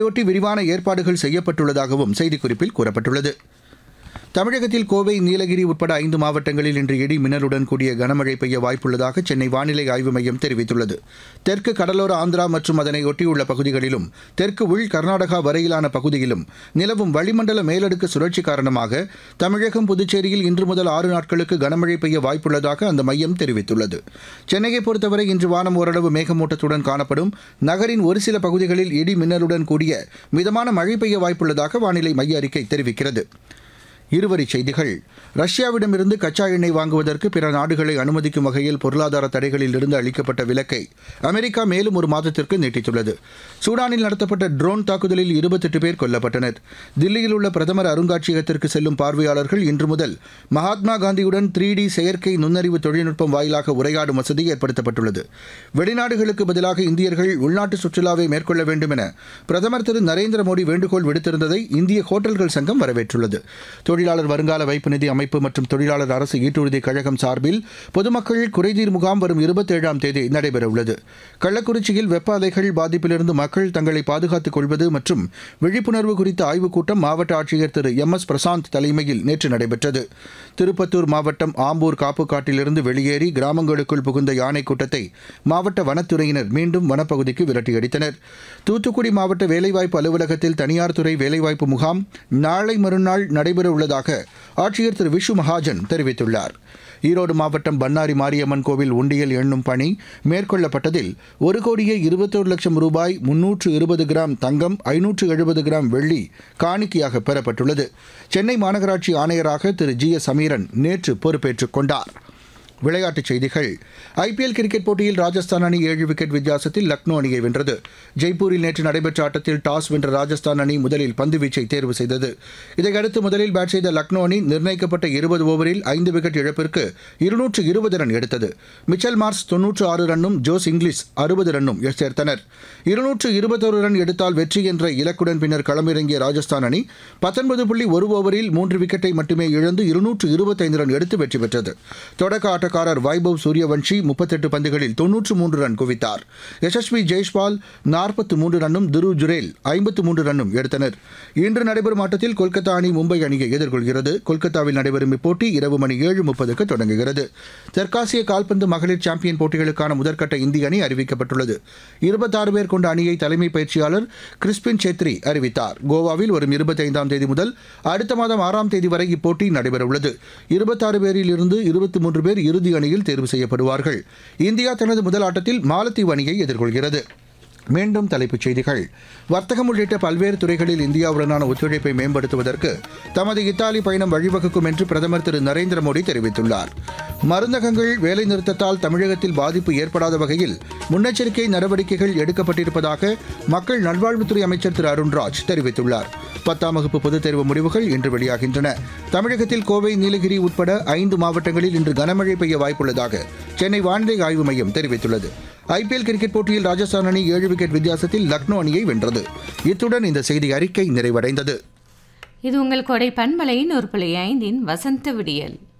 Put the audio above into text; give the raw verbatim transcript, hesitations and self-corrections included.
இதையொட்டி விரிவான ஏற்பாடுகள் செய்யப்பட்டுள்ளதாகவும் செய்திக்குறிப்பில் கூறப்பட்டுள்ளது. தமிழகத்தில் கோவை, நீலகிரி உட்பட ஐந்து மாவட்டங்களில் இன்று இடி மின்னலுடன் கூடிய கனமழை பெய்ய வாய்ப்புள்ளதாக சென்னை வானிலை ஆய்வு மையம் தெரிவித்துள்ளது. தெற்கு கடலோர ஆந்திரா மற்றும் அதனை ஒட்டியுள்ள பகுதிகளிலும் தெற்கு உள் கர்நாடகா வரையிலான பகுதியிலும் நிலவும் வளிமண்டல மேலடுக்கு சுழற்சி காரணமாக தமிழகம், புதுச்சேரியில் இன்று முதல் ஆறு நாட்களுக்கு கனமழை பெய்ய வாய்ப்புள்ளதாக அந்த மையம் தெரிவித்துள்ளது. சென்னையை பொறுத்தவரை இன்று வானம் ஓரளவு மேகமூட்டத்துடன் காணப்படும். நகரின் ஒரு சில பகுதிகளில் இடி மின்னலுடன் கூடிய மிதமான மழை பெய்ய வாய்ப்புள்ளதாக வானிலை மைய அறிக்கை தெரிவிக்கிறது. இருவரிச் செய்திகள். ரஷ்யாவிடமிருந்து கச்சா எண்ணெய் வாங்குவதற்கு பிற நாடுகளை அனுமதிக்கும் வகையில் பொருளாதார தடைகளில் இருந்து அளிக்கப்பட்ட விலக்கை அமெரிக்கா மேலும் ஒரு மாதத்திற்கு நீட்டித்துள்ளது. சூடானில் நடத்தப்பட்ட ட்ரோன் தாக்குதலில் இருபத்தெட்டு பேர் கொல்லப்பட்டனர். தில்லியில் உள்ள பிரதமர் அருங்காட்சியகத்திற்கு செல்லும் பார்வையாளர்கள் இன்று முதல் மகாத்மா காந்தியுடன் த்ரீ டி செயற்கை நுண்ணறிவு தொழில்நுட்பம் வாயிலாக உரையாடும் வசதி ஏற்படுத்தப்பட்டுள்ளது. வெளிநாடுகளுக்கு பதிலாக இந்தியர்கள் உள்நாட்டு சுற்றுலாவை மேற்கொள்ள வேண்டும் என பிரதமர் திரு நரேந்திர மோடி வேண்டுகோள் விடுத்திருந்ததை இந்திய ஹோட்டல்கள் சங்கம் வரவேற்றுள்ளது. தொழிலாளர் வருங்கால வைப்பு நிதி அமைப்பு மற்றும் தொழிலாளர் அரசு ஈட்டுறுதி கழகம் சார்பில் பொதுமக்கள் குறைதீர் முகாம் வரும் இருபத்தேழாம் தேதி நடைபெறவுள்ளது. கள்ளக்குறிச்சியில் வெப்ப அலைகள் பாதிப்பிலிருந்து மக்கள் தங்களை பாதுகாத்துக் கொள்வது மற்றும் விழிப்புணர்வு குறித்த ஆய்வுக் கூட்டம் மாவட்ட ஆட்சியர் திரு எம் எஸ் பிரசாந்த் தலைமையில் நேற்று நடைபெற்றது. திருப்பத்தூர் மாவட்டம் ஆம்பூர் காப்புக்காட்டிலிருந்து வெளியேறி கிராமங்களுக்குள் புகுந்த யானை கூட்டத்தை மாவட்ட வனத்துறையினர் மீண்டும் வனப்பகுதிக்கு விரட்டியடித்தனர். தூத்துக்குடி மாவட்ட வேலைவாய்ப்பு அலுவலகத்தில் தனியார் துறை வேலைவாய்ப்பு முகாம் நாளை மறுநாள் நடைபெறவுள்ளது ஆட்சியர் திரு விஷு மகாஜன் தெரிவித்துள்ளார். ஈரோடு மாவட்டம் பண்ணாரி மாரியம்மன் கோவில் உண்டியல் எண்ணும் பணி மேற்கொள்ளப்பட்டதில் ஒரு கோடியே இருபத்தோரு லட்சம் ரூபாய், முன்னூற்று இருபது கிராம் தங்கம், ஐநூற்று எழுபது கிராம் வெள்ளி காணிக்கையாக பெறப்பட்டுள்ளது. சென்னை மாநகராட்சி ஆணையராக திரு ஜி எஸ் சமீரன் நேற்று பொறுப்பேற்றுக் கொண்டார். விளையாட்டுச் செய்திகள். ஐபிஎல் கிரிக்கெட் போட்டியில் ராஜஸ்தான் அணி ஏழு விக்கெட் வித்தியாசத்தில் லக்னோ அணியை வென்றது. ஜெய்ப்பூரில் நேற்று நடைபெற்ற ஆட்டத்தில் டாஸ் வென்ற ராஜஸ்தான் அணி முதலில் பந்துவீச்சை தேர்வு செய்தது. இதையடுத்து முதலில் பேட் செய்த லக்னோ அணி நிர்ணயிக்கப்பட்ட இருபது ஓவரில் ஐந்து விக்கெட் இழப்பிற்கு இருநூற்று இருபது ரன் எடுத்தது. மிச்சல் மார்ஸ் தொன்னூற்று ஆறு ரன்னும் ஜோஸ் இங்கிலீஷ் அறுபது ரன்னும் சேர்த்தனர். இருநூற்று இருபத்தொரு ரன் எடுத்தால் வெற்றி என்ற இலக்குடன் பின்னர் களமிறங்கிய ராஜஸ்தான் அணி பத்தொன்பது புள்ளி ஒரு ஓவரில் மூன்று விக்கெட்டை மட்டுமே இழந்து இருநூற்று இருபத்தைந்து ரன் எடுத்து வெற்றி பெற்றது. தொடக்க ஆட்டக்காரர் வைபவ் சூரியவன்ஷி முப்பத்தெட்டு பந்துகளில் தொன்னூற்று மூன்று ரன் குவித்தார். யசஸ்வி ஜெய்ஷ்வால் நாற்பத்தி மூன்று ரன்னும் துருவ் ஜுரேல் ஐம்பத்து மூன்று ரன்னும் எடுத்தனர். இன்று நடைபெறும் ஆட்டத்தில் கொல்கத்தா அணி மும்பை அணியை எதிர்கொள்கிறது. கொல்கத்தாவில் நடைபெறும் இப்போட்டி இரவு மணி ஏழு முப்பதுக்கு தொடங்குகிறது. தெற்காசிய கால்பந்து மகளிர் சாம்பியன் போட்டிகளுக்கான முதற்கட்ட இந்திய அணி அறிவிக்கப்பட்டுள்ளது. இருபத்தாறு பேர் கொண்ட அணியை தலைமை பயிற்சியாளர் கிறிஸ்பின் சேத்ரி அறிவித்தார். கோவாவில் வரும் இருபத்தைந்தாம் தேதி முதல் அடுத்த மாதம் ஆறாம் தேதி வரை இப்போட்டி நடைபெறவுள்ளது. இருபத்தாறு பேரில் இருந்து இருபத்தி மூன்று பேர் இறுதி அணியில் தேர்வு செய்யப்படுவார்கள். இந்தியா தனது முதல் ஆட்டத்தில் மாலத்தீவு அணியை எதிர்கொள்கிறது. மீண்டும் தலைப்புச் செய்திகள். வர்த்தகம் உள்ளிட்ட பல்வேறு துறைகளில் இந்தியாவுடனான ஒத்துழைப்பை மேம்படுத்துவதற்கு தமது இத்தாலி பயணம் வழிவகுக்கும் என்று பிரதமர் திரு நரேந்திர மோடி தெரிவித்துள்ளார். மருந்தகங்கள் வேலைநிறுத்தத்தால் தமிழகத்தில் பாதிப்பு ஏற்படாத வகையில் முன்னெச்சரிக்கை நடவடிக்கைகள் எடுக்கப்பட்டிருப்பதாக மக்கள் நல்வாழ்வுத்துறை அமைச்சர் திரு அருண்ராஜ் தெரிவித்துள்ளார். பத்தாம் வகுப்பு பொதுத் தேர்வு முடிவுகள் இன்று வெளியாகின்றன. தமிழகத்தில் கோவை, நீலகிரி உட்பட ஐந்து மாவட்டங்களில் இன்று கனமழை பெய்ய வாய்ப்புள்ளதாக சென்னை வானிலை ஆய்வு மையம் தெரிவித்துள்ளது. ஐபிஎல் கிரிக்கெட் போட்டியில் ராஜஸ்தான் அணி ஏழு விக்கெட் வித்தியாசத்தில் லக்னோ அணியை வென்றது. இத்துடன் இந்த செய்தி அறிக்கை நிறைவடைந்தது. இது உங்கள் கொடை பண்பலையின் ஒரு புள்ளி ஐந்தின் வசந்த விடியல்.